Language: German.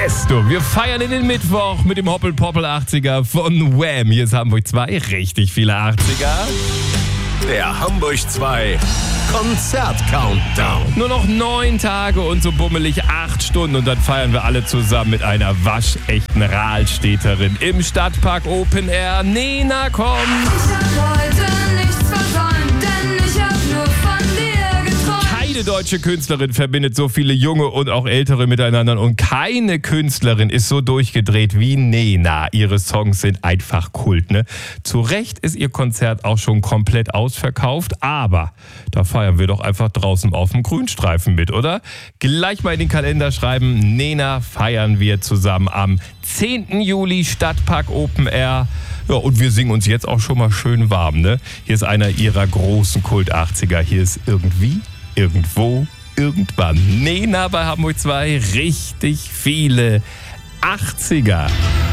Yes, du, wir feiern in den Mittwoch mit dem Hoppel-Poppel 80er von Wham. Hier ist Hamburg 2, richtig viele 80er. Der Hamburg 2 Konzert-Countdown. Nur noch 9 Tage und so bummelig 8 Stunden und dann feiern wir alle zusammen mit einer waschechten Rahlstädterin im Stadtpark Open Air. Nena kommt. Ich hab heute nichts versäumt, denn ich hab nur von dir geträumt. Keine deutsche Künstlerin verbindet so viele Junge und auch Ältere miteinander und keine Künstlerin ist so durchgedreht wie Nena. Ihre Songs sind einfach Kult, ne? Zu Recht ist ihr Konzert auch schon komplett ausverkauft, aber da feiern wir doch einfach draußen auf dem Grünstreifen mit, oder? Gleich mal in den Kalender schreiben, Nena feiern wir zusammen am 10. Juli Stadtpark Open Air. Ja, und wir singen uns jetzt auch schon mal schön warm, ne? Hier ist einer ihrer großen Kult-80er. Hier ist irgendwie, irgendwo, irgendwann. Nena bei Hamburg 2, richtig viele 80er.